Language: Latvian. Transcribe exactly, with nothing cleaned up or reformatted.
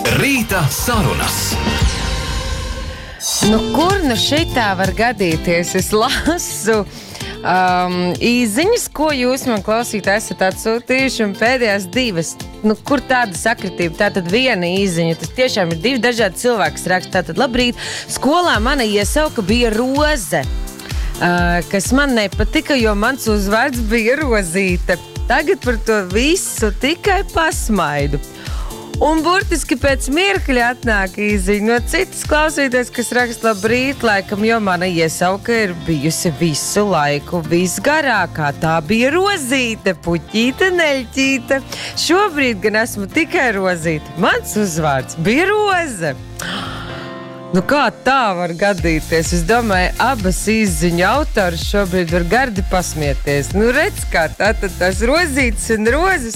Rīta sarunas. Nu, kur nu šitā var gadīties? Es lasu um, īziņas, ko jūs man klausītāji esat atsūtījuši, un pēdējās divas, nu, kur tāda sakritība? Tātad viena īziņa, tas tiešām ir divi dažādi cilvēki, kas raksta. Tātad, labrīt, skolā mana iesauka bija Roze, uh, kas man nepatika, jo mans uzvārds bija Rozīte. Tagad par to visu tikai pasmaidu. Un burtiski pēc mirkļa atnāk īziņa no citas klausītājs, kas raksta labrīt, laikam, jo mana iesauka ir bijusi visu laiku visgarākā. Tā bija Rozīte, puķīte, neļķīte. Šobrīd gan esmu tikai Rozīte. Mans uzvārds bija Roze. Nu kā tā var gadīties? Es domāju, abas izziņu autors šobrīd var gardi pasmieties. Nu redz kā, tātad tās Rozītes un Rozes